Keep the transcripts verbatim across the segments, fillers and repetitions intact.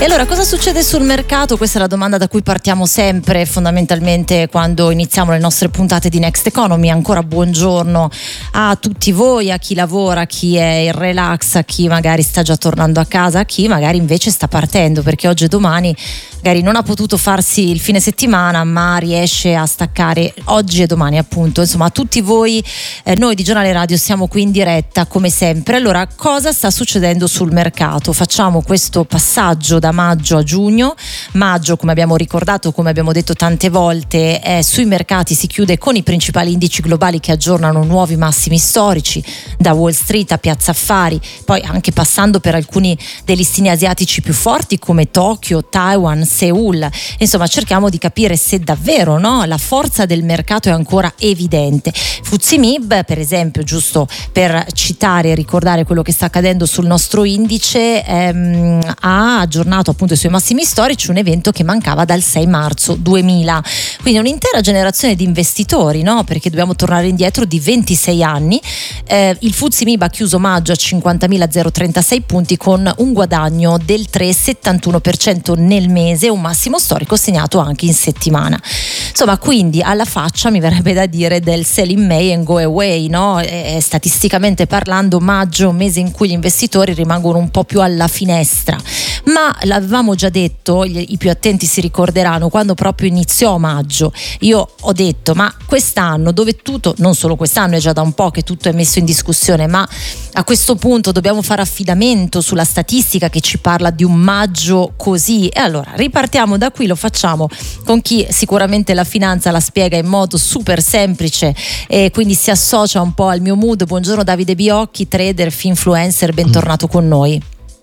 E allora cosa succede sul mercato? Questa è la domanda da cui partiamo sempre fondamentalmente quando iniziamo le nostre puntate di Next Economy. Ancora buongiorno a tutti voi, a chi lavora, a chi è in relax, a chi magari sta già tornando a casa, a chi magari invece sta partendo perché oggi e domani magari non ha potuto farsi il fine settimana ma riesce a staccare oggi e domani, appunto. Insomma, a tutti voi, eh, noi di Giornale Radio siamo qui in diretta come sempre. Allora, cosa sta succedendo sul mercato? Facciamo questo passaggio da maggio a giugno. Maggio, come abbiamo ricordato, come abbiamo detto tante volte, eh, sui mercati si chiude con i principali indici globali che aggiornano nuovi massimi storici, da Wall Street a Piazza Affari, poi anche passando per alcuni dei listini asiatici più forti come Tokyo, Taiwan, Seoul. Insomma, cerchiamo di capire se davvero, no, la forza del mercato è ancora evidente. F T S E M I B, per esempio, giusto per citare e ricordare quello che sta accadendo sul nostro indice, ehm, ha aggiornato appunto i suoi massimi storici, un evento che mancava dal sei marzo duemila. Quindi un'intera generazione di investitori, no? Perché dobbiamo tornare indietro di ventisei anni. Eh, il F T S E M I B ha chiuso maggio a cinquantamilazirotrentasei punti con un guadagno del tre virgola settantuno per cento nel mese, un massimo storico segnato anche in settimana. Insomma, quindi alla faccia, mi verrebbe da dire, del sell in May and go away, no? E, statisticamente parlando, maggio, mese in cui gli investitori rimangono un po' più alla finestra. Ma l'avevamo già detto, gli, i più attenti si ricorderanno, quando proprio iniziò maggio io ho detto: ma quest'anno, dove tutto, non solo quest'anno, è già da un po' che tutto è messo in discussione, ma a questo punto dobbiamo fare affidamento sulla statistica che ci parla di un maggio così. E allora ripartiamo da qui, lo facciamo con chi sicuramente la finanza la spiega in modo super semplice e quindi si associa un po' al mio mood. Buongiorno Davide Biocchi, trader, finfluencer, bentornato con noi.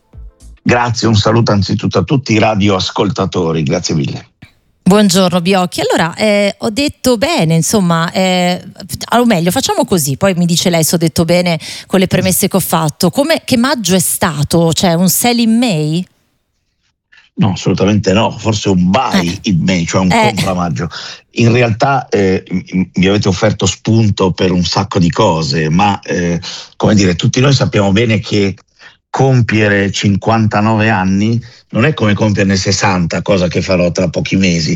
Grazie, un saluto anzitutto a tutti i radioascoltatori, grazie mille. Buongiorno Biocchi. Allora, eh, ho detto bene, insomma, eh, o meglio, facciamo così, poi mi dice lei se ho detto bene con le premesse che ho fatto. Come, che maggio è stato? Cioè un sell in May? No, assolutamente no, forse un buy eh. in May, cioè un eh. compra maggio. In realtà eh, mi avete offerto spunto per un sacco di cose, ma eh, come dire, tutti noi sappiamo bene che compiere cinquantanove anni non è come compierne sessanta, cosa che farò tra pochi mesi,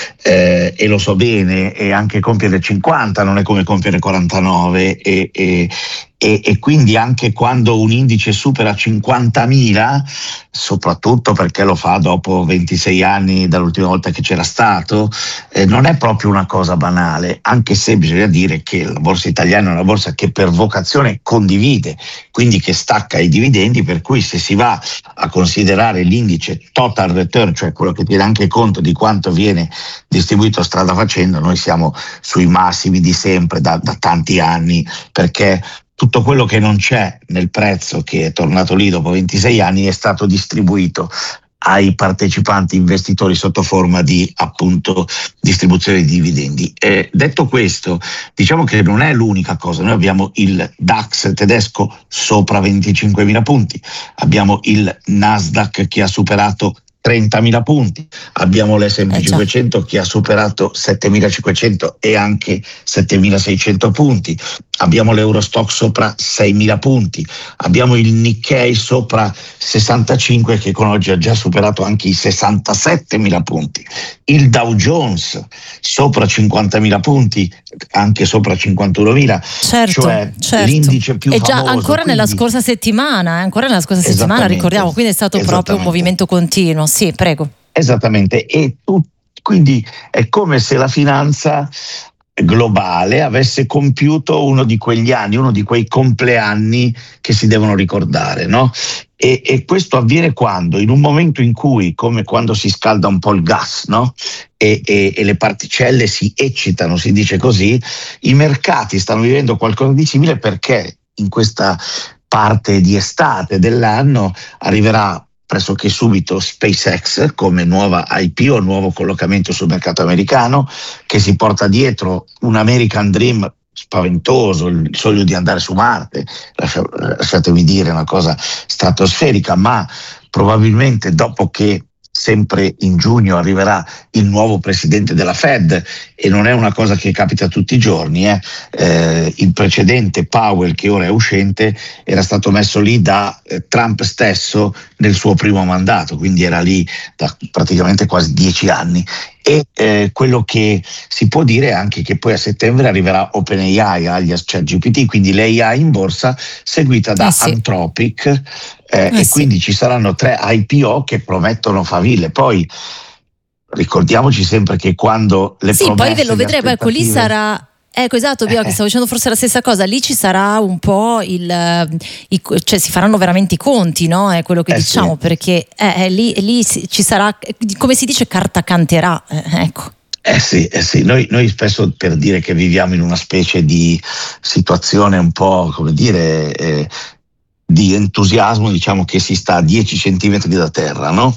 eh, e lo so bene, e anche compiere cinquanta non è come compiere quarantanove, e, e, e, e quindi anche quando un indice supera cinquantamila, soprattutto perché lo fa dopo ventisei anni dall'ultima volta che c'era stato, eh, non è proprio una cosa banale, anche se bisogna dire che la borsa italiana è una borsa che per vocazione condivide, quindi che stacca i dividendi, per cui se si va a considerare l'indice total return, cioè quello che tiene anche conto di quanto viene distribuito strada facendo, noi siamo sui massimi di sempre da, da tanti anni, perché tutto quello che non c'è nel prezzo che è tornato lì dopo ventisei anni è stato distribuito ai partecipanti investitori sotto forma di appunto distribuzione di dividendi. Eh, detto questo, diciamo che non è l'unica cosa. Noi abbiamo il DAX tedesco sopra venticinquemila punti, abbiamo il Nasdaq che ha superato trentamila punti, abbiamo l'S and P cinquecento che ha superato settemilacinquecento e anche settemilaseicento punti, abbiamo l'Eurostock sopra seimila punti, abbiamo il Nikkei sopra sessantacinque che con oggi ha già superato anche i sessantasettemila punti, il Dow Jones sopra cinquantamila punti, anche sopra cinquantunomila, certo, cioè certo. l'indice più e già famoso. Ancora quindi... nella scorsa settimana, eh, ancora nella scorsa settimana ricordiamo, quindi è stato proprio un movimento continuo. Sì, prego. Esattamente, e tu, quindi è come se la finanza globale avesse compiuto uno di quegli anni, uno di quei compleanni che si devono ricordare, no? E, e questo avviene quando? In un momento in cui, come quando si scalda un po' il gas, no? E, e, e le particelle si eccitano, si dice così, i mercati stanno vivendo qualcosa di simile, perché in questa parte di estate dell'anno arriverà pressoché subito SpaceX come nuova I P O, nuovo collocamento sul mercato americano, che si porta dietro un American Dream spaventoso, il sogno di andare su Marte, lasciatemi dire, una cosa stratosferica, ma probabilmente dopo che sempre in giugno arriverà il nuovo presidente della Fed, e non è una cosa che capita tutti i giorni, eh. Eh, il precedente Powell, che ora è uscente, era stato messo lì da eh, Trump stesso, nel suo primo mandato, quindi era lì da praticamente quasi dieci anni. E eh, quello che si può dire è anche che poi a settembre arriverà OpenAI, alias ChatGPT, quindi l'A I in borsa, seguita da Eh sì. Anthropic, eh, Eh e sì. quindi ci saranno tre I P O che promettono faville. Poi ricordiamoci sempre che quando le Sì, promesse, poi ve lo le vedremo, ecco, lì aspettative- sarà. Ecco, esatto, Biocchi, Eh. stavo dicendo forse la stessa cosa. Lì ci sarà un po' il. eh, i- cioè si faranno veramente i conti, no? È quello che Eh diciamo, sì. perché eh, eh, lì, lì si- ci sarà, come si dice, carta canterà. eh, ecco. Eh sì, eh sì. Noi, noi spesso per dire che viviamo in una specie di situazione un po', come dire, eh, di entusiasmo, diciamo che si sta a dieci centimetri da terra, no?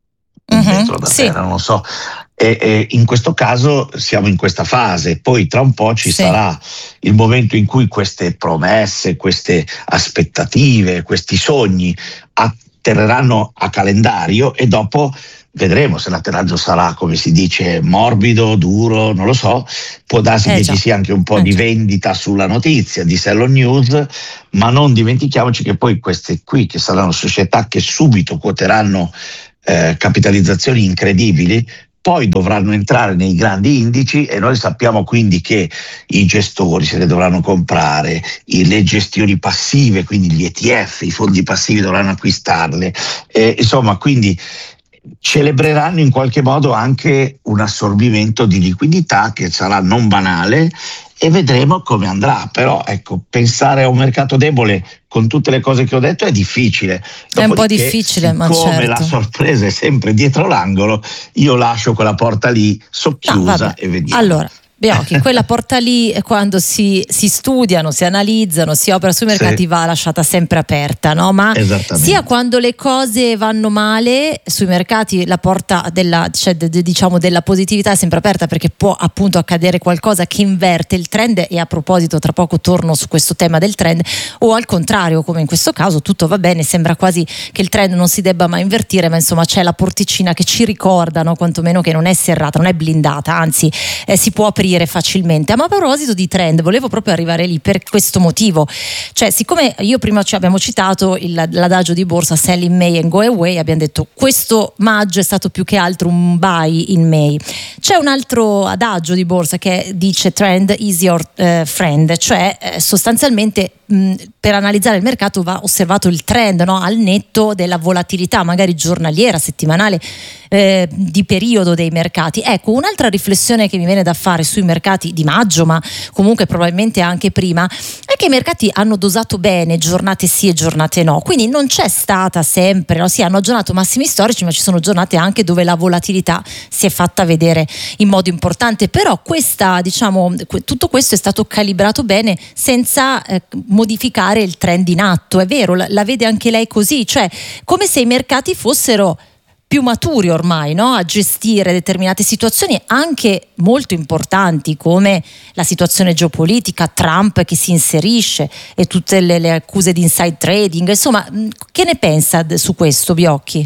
Un Mhm, metro da sì. terra, non lo so. E, e in questo caso siamo in questa fase, poi tra un po' ci Sì. sarà il momento in cui queste promesse, queste aspettative, questi sogni atterreranno a calendario e dopo vedremo se l'atterraggio sarà, come si dice, morbido, duro, non lo so. Può darsi Eh che già. ci sia anche un po' Eh di già. vendita sulla notizia, di sell on news, ma non dimentichiamoci che poi queste qui, che saranno società che subito quoteranno eh, capitalizzazioni incredibili, poi dovranno entrare nei grandi indici e noi sappiamo quindi che i gestori se le dovranno comprare, i- le gestioni passive, quindi gli E T F, i fondi passivi dovranno acquistarle, eh, insomma, quindi celebreranno in qualche modo anche un assorbimento di liquidità che sarà non banale e vedremo come andrà. Però ecco, pensare a un mercato debole con tutte le cose che ho detto è difficile. È un po' Dopodiché, difficile, ma siccome certo. la sorpresa è sempre dietro l'angolo, io lascio quella porta lì No, socchiusa vabbè. e vediamo. Allora, Biocchi, quella porta lì eh, quando si, si studiano, si analizzano, si opera sui mercati Sì. va lasciata sempre aperta, no? Ma Esattamente. sia quando le cose vanno male sui mercati la porta della, cioè, de- de- diciamo della positività è sempre aperta, perché può appunto accadere qualcosa che inverte il trend, e a proposito tra poco torno su questo tema del trend, o al contrario come in questo caso tutto va bene, sembra quasi che il trend non si debba mai invertire, ma insomma c'è la porticina che ci ricorda, no? Quantomeno che non è serrata, non è blindata, anzi eh, si può aprire facilmente. Ma a proposito di trend, volevo proprio arrivare lì per questo motivo, cioè siccome io prima ci abbiamo citato il, l'adagio di borsa sell in May and go away, abbiamo detto questo maggio è stato più che altro un buy in May. C'è un altro adagio di borsa che dice trend is your eh, friend, cioè eh, sostanzialmente mh, per analizzare il mercato va osservato il trend, no? Al netto della volatilità magari giornaliera, settimanale, eh, di periodo dei mercati. Ecco, un'altra riflessione che mi viene da fare sui mercati di maggio, ma comunque probabilmente anche prima, è che i mercati hanno dosato bene giornate sì e giornate no, quindi non c'è stata sempre, no? Sì, hanno aggiornato massimi storici, ma ci sono giornate anche dove la volatilità si è fatta vedere in modo importante, però questa, diciamo, tutto questo è stato calibrato bene senza eh, modificare il trend in atto. È vero, la, la vede anche lei così, cioè come se i mercati fossero più maturi ormai, no? A gestire determinate situazioni anche molto importanti, come la situazione geopolitica, Trump che si inserisce e tutte le, le accuse di inside trading. Insomma, che ne pensa su questo, Biocchi?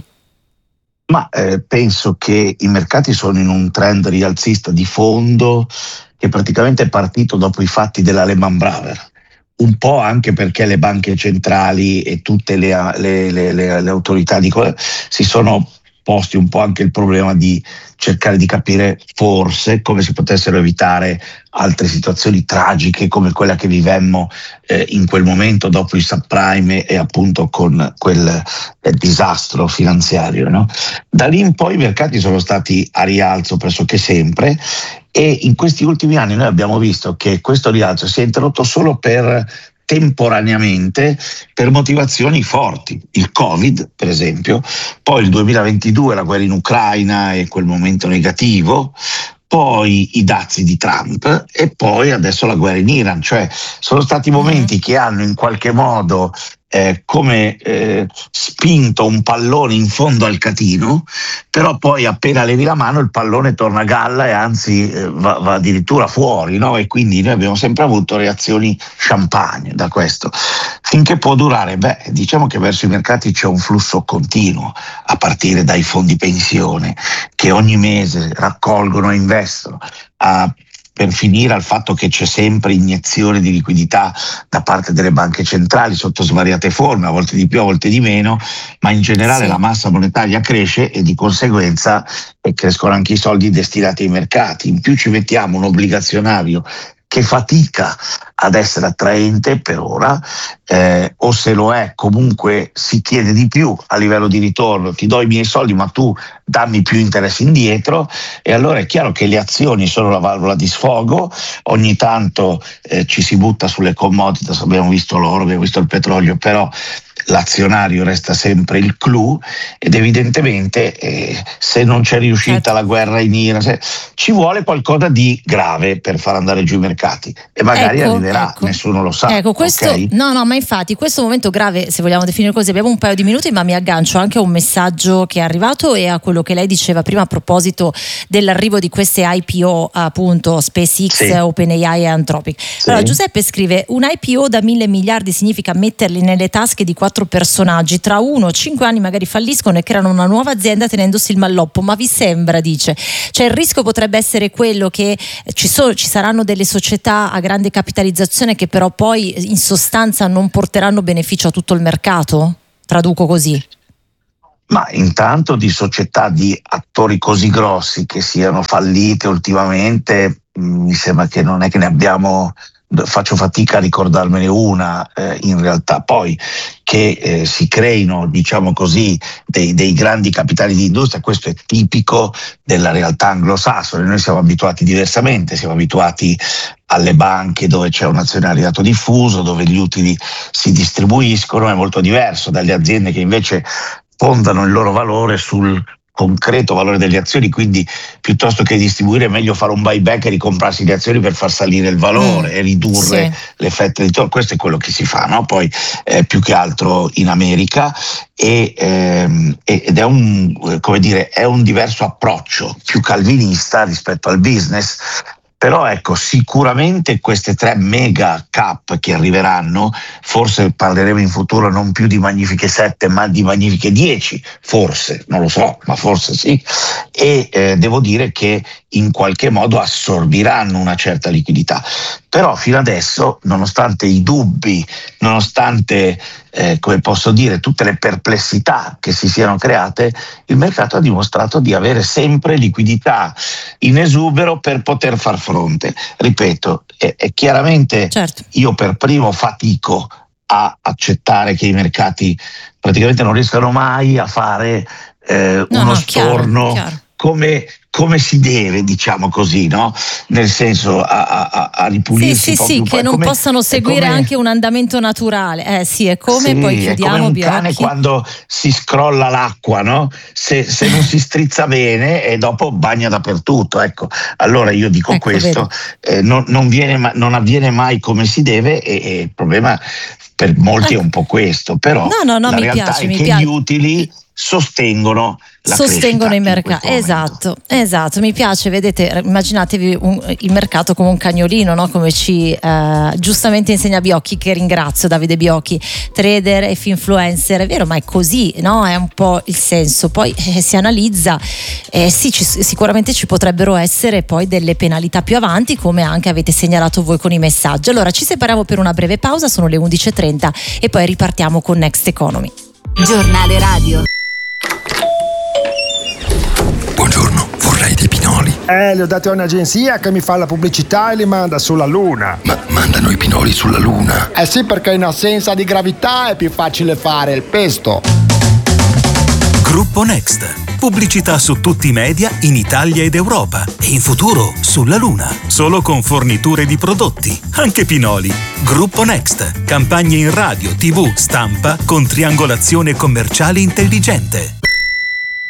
Ma eh, penso che i mercati sono in un trend rialzista di fondo che praticamente è partito dopo i fatti della Lehman Brothers. Un po' anche perché le banche centrali e tutte le, le, le, le, le autorità di si sono posti un po' anche il problema di cercare di capire forse come si potessero evitare altre situazioni tragiche come quella che vivemmo eh, in quel momento dopo il subprime e appunto con quel eh, disastro finanziario, no? Da lì in poi i mercati sono stati a rialzo pressoché sempre, e in questi ultimi anni noi abbiamo visto che questo rialzo si è interrotto solo per temporaneamente per motivazioni forti, il Covid per esempio, poi il duemilaventidue la guerra in Ucraina e quel momento negativo, poi i dazi di Trump e poi adesso la guerra in Iran, cioè sono stati momenti mm-hmm. che hanno in qualche modo eh, come eh, spinto un pallone in fondo al catino, però poi appena levi la mano il pallone torna a galla e anzi eh, va, va addirittura fuori, no? E quindi noi abbiamo sempre avuto reazioni champagne da questo. Finché può durare? Beh, diciamo che verso i mercati c'è un flusso continuo, a partire dai fondi pensione che ogni mese raccolgono e investono, a per finire al fatto che c'è sempre iniezione di liquidità da parte delle banche centrali sotto svariate forme, a volte di più, a volte di meno, ma in generale sì. La massa monetaria cresce e di conseguenza crescono anche i soldi destinati ai mercati. In più ci mettiamo un obbligazionario che fatica ad essere attraente per ora, eh, o se lo è comunque si chiede di più a livello di ritorno, ti do i miei soldi ma tu dammi più interessi indietro, e allora è chiaro che le azioni sono la valvola di sfogo. Ogni tanto eh, ci si butta sulle commodities, abbiamo visto l'oro, abbiamo visto il petrolio, però l'azionario resta sempre il clou, ed evidentemente eh, se non c'è riuscita certo. la guerra in Iran, se, ci vuole qualcosa di grave per far andare giù i mercati, e magari ecco, arriverà, ecco. nessuno lo sa. Ecco, questo, okay? no, no, ma infatti questo momento grave, se vogliamo definire così, abbiamo un paio di minuti, ma mi aggancio anche a un messaggio che è arrivato e a quello che lei diceva prima a proposito dell'arrivo di queste I P O, appunto SpaceX, sì. OpenAI e Anthropic. Sì. Allora Giuseppe scrive: un I P O da mille miliardi significa metterli nelle tasche di quattro personaggi, tra uno o cinque anni magari falliscono e creano una nuova azienda tenendosi il malloppo. Ma vi sembra, dice, cioè il rischio potrebbe essere quello che ci, so, ci saranno delle società a grande capitalizzazione che però poi in sostanza non porteranno beneficio a tutto il mercato? Traduco così. Ma intanto di società di attori così grossi che siano fallite ultimamente, mi sembra che non è che ne abbiamo, faccio fatica a ricordarmene una eh, in realtà. Poi che eh, si creino, diciamo così, dei, dei grandi capitali di industria, questo è tipico della realtà anglosassone. Noi siamo abituati diversamente, siamo abituati alle banche dove c'è un azionariato diffuso, dove gli utili si distribuiscono, è molto diverso dalle aziende che invece fondano il loro valore sul concreto valore delle azioni, quindi piuttosto che distribuire è meglio fare un buyback e ricomprarsi le azioni per far salire il valore mm, e ridurre sì. l'effetto di ritorno. Questo è quello che si fa, no? Poi eh, più che altro in America, e, ehm, ed è un, come dire, è un diverso approccio, più calvinista rispetto al business. Però ecco, sicuramente queste tre mega cap che arriveranno, forse parleremo in futuro non più di magnifiche sette ma di magnifiche dieci, forse, non lo so, ma forse sì, e eh, devo dire che in qualche modo assorbiranno una certa liquidità. Però fino adesso, nonostante i dubbi, nonostante eh, come posso dire, tutte le perplessità che si siano create, il mercato ha dimostrato di avere sempre liquidità in esubero per poter far fronte. Ripeto, è, è chiaramente certo. Io per primo fatico a accettare che i mercati praticamente non riescano mai a fare eh, no, uno no, storno chiaro, chiaro. Come, come si deve, diciamo così, no? Nel senso a, a, a ripulirsi. Sì, sì, sì, che non come, possano seguire come, anche un andamento naturale. Eh sì, è come sì, poi chiudiamo è come un Biocchi. Cane quando si scrolla l'acqua, no? Se, se non si strizza bene e dopo bagna dappertutto. Ecco, allora io dico ecco, questo, eh, non, non, viene, non avviene mai come si deve, e, e il problema per molti è un po' questo, però no, no, no, la mi realtà piace, è mi che piace. gli utili sostengono la sostengono i mercati, esatto, esatto, mi piace, vedete, immaginatevi un, il mercato come un cagnolino, no? Come ci eh, giustamente insegna Biocchi, che ringrazio, Davide Biocchi, trader e influencer, è vero, ma è così, no? È un po' il senso. Poi eh, si analizza, eh, sì, ci, sicuramente ci potrebbero essere poi delle penalità più avanti, come anche avete segnalato voi con i messaggi. Allora ci separiamo per una breve pausa, sono le undici e trenta e poi ripartiamo con Next Economy. Giornale radio. Buongiorno, vorrei dei pinoli. Eh, li ho dati a un'agenzia che mi fa la pubblicità e li manda sulla Luna. Ma mandano i pinoli sulla Luna? Eh sì, perché in assenza di gravità è più facile fare il pesto. Gruppo Next. Pubblicità su tutti i media in Italia ed Europa e in futuro sulla Luna. Solo con forniture di prodotti, anche pinoli. Gruppo Next. Campagne in radio, tivù, stampa con triangolazione commerciale intelligente.